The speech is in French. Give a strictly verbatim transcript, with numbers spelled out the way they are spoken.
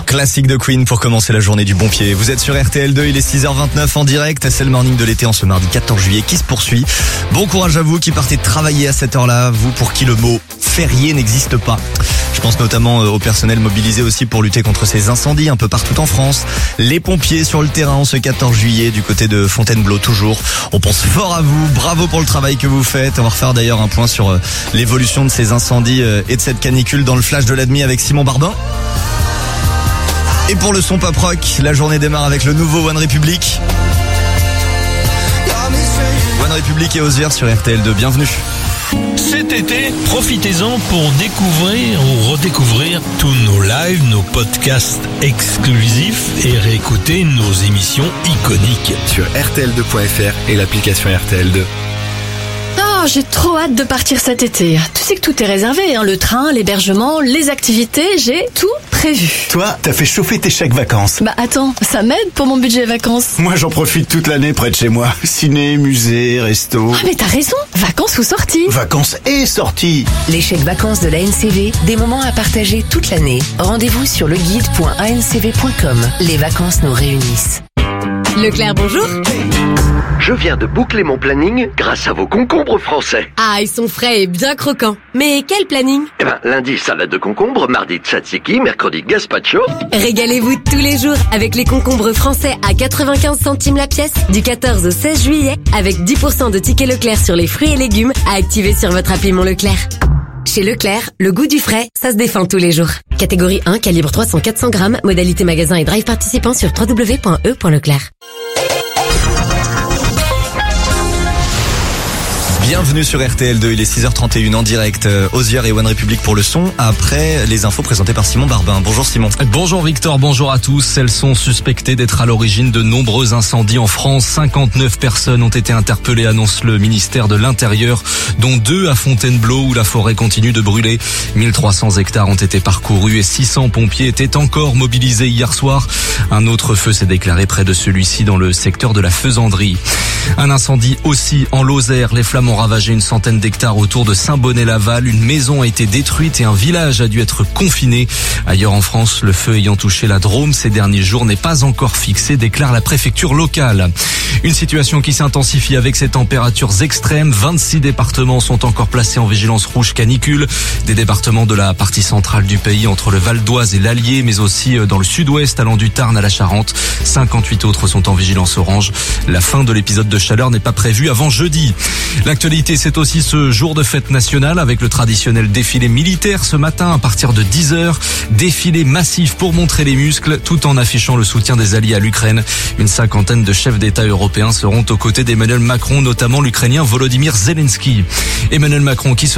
Classique de Queen pour commencer la journée du bon pied. Vous êtes sur R T L deux, il est six heures vingt-neuf en direct. C'est le morning de l'été en ce mardi quatorze juillet qui se poursuit. Bon courage à vous qui partez travailler à cette heure-là. Vous pour qui le mot férié n'existe pas. Je pense notamment au personnel mobilisé aussi pour lutter contre ces incendies un peu partout en France. Les pompiers sur le terrain ce quatorze juillet du côté de Fontainebleau toujours. On pense fort à vous. Bravo pour le travail que vous faites. On va refaire d'ailleurs un point sur l'évolution de ces incendies et de cette canicule dans le flash de l'A D M I avec Simon Barbin. Et pour le son pop rock, la journée démarre avec le nouveau One Republic. One Republic et Ozzy sur R T L deux, bienvenue. Cet été, profitez-en pour découvrir ou redécouvrir tous nos lives, nos podcasts exclusifs et réécouter nos émissions iconiques sur R T L deux point F R et l'application R T L deux. Oh, j'ai trop hâte de partir cet été. Tu sais que tout est réservé, hein, le train, l'hébergement, les activités, j'ai tout prévu. Toi, t'as fait chauffer tes chèques vacances. Bah attends, ça m'aide pour mon budget vacances. Moi, j'en profite toute l'année près de chez moi. Ciné, musée, resto. Ah mais t'as raison, vacances ou sorties. Vacances et sorties. Les chèques vacances de l'A N C V, des moments à partager toute l'année. Rendez-vous sur leguide point a n c v point com. Les vacances nous réunissent. Leclerc, bonjour. Je viens de boucler mon planning grâce à vos concombres français. Ah, ils sont frais et bien croquants. Mais quel planning? Eh ben, lundi, salade de concombre, mardi, tzatziki, mercredi, gazpacho. Régalez-vous tous les jours avec les concombres français à quatre-vingt-quinze centimes la pièce du quatorze au seize juillet avec dix pour cent de tickets Leclerc sur les fruits et légumes à activer sur votre appli Mon Leclerc. Chez Leclerc, le goût du frais, ça se défend tous les jours. Catégorie un, calibre trois cents à quatre cents grammes, modalité magasin et drive participant sur w w w point e point leclerc. Bienvenue sur R T L deux, il est six heures trente et une en direct. Ozzy et One Republic pour le son, après les infos présentées par Simon Barbin. Bonjour Simon. Bonjour Victor, bonjour à tous. Elles sont suspectées d'être à l'origine de nombreux incendies en France. cinquante-neuf personnes ont été interpellées, annonce le ministère de l'Intérieur, dont deux à Fontainebleau où la forêt continue de brûler. mille trois cents hectares ont été parcourus et six cents pompiers étaient encore mobilisés hier soir. Un autre feu s'est déclaré près de celui-ci dans le secteur de la Faisanderie. Un incendie aussi en Lozère. Les flammes ont ravagé une centaine d'hectares autour de Saint-Bonnet-Laval. Une maison a été détruite et un village a dû être confiné. Ailleurs en France, le feu ayant touché la Drôme ces derniers jours n'est pas encore fixé, déclare la préfecture locale. Une situation qui s'intensifie avec ces températures extrêmes. vingt-six départements sont encore placés en vigilance rouge canicule. Des départements de la partie centrale du pays entre le Val d'Oise et l'Allier, mais aussi dans le sud-ouest allant du Tarn à la Charente. cinquante-huit autres sont en vigilance orange. La fin de l'épisode de chaleur n'est pas prévue avant jeudi. L'actualité, c'est aussi ce jour de fête nationale avec le traditionnel défilé militaire ce matin à partir de dix heures. Défilé massif pour montrer les muscles tout en affichant le soutien des alliés à l'Ukraine. Une cinquantaine de chefs d'État européens seront aux côtés d'Emmanuel Macron, notamment l'Ukrainien Volodymyr Zelensky. Emmanuel Macron qui se